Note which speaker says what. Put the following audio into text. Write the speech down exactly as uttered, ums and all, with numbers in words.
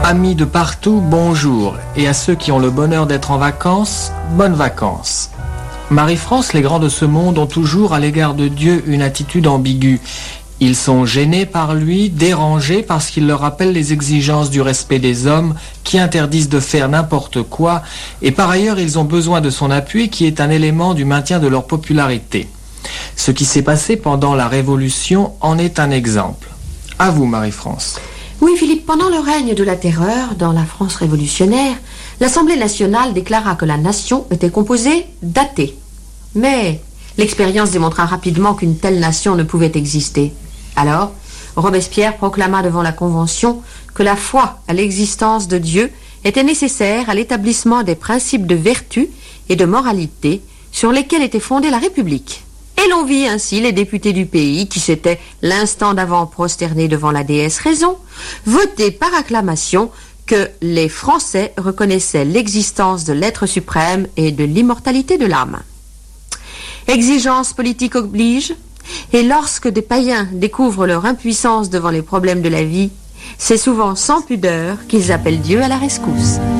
Speaker 1: Amis de partout, bonjour. Et à ceux qui ont le bonheur d'être en vacances, bonnes vacances. Marie-France, les grands de ce monde ont toujours à l'égard de Dieu une attitude ambiguë. Ils sont gênés par lui, dérangés parce qu'il leur rappelle les exigences du respect des hommes qui interdisent de faire n'importe quoi, et par ailleurs ils ont besoin de son appui qui est un élément du maintien de leur popularité. Ce qui s'est passé pendant la Révolution en est un exemple. À vous, Marie-France.
Speaker 2: Oui, Philippe, pendant le règne de la terreur, dans la France révolutionnaire, l'Assemblée nationale déclara que la nation était composée d'athées. Mais l'expérience démontra rapidement qu'une telle nation ne pouvait exister. Alors, Robespierre proclama devant la Convention que la foi à l'existence de Dieu était nécessaire à l'établissement des principes de vertu et de moralité sur lesquels était fondée la République. Et l'on vit ainsi les députés du pays, qui s'étaient l'instant d'avant prosternés devant la déesse Raison, voter par acclamation que les Français reconnaissaient l'existence de l'être suprême et de l'immortalité de l'âme. Exigence politique oblige, et lorsque des païens découvrent leur impuissance devant les problèmes de la vie, c'est souvent sans pudeur qu'ils appellent Dieu à la rescousse.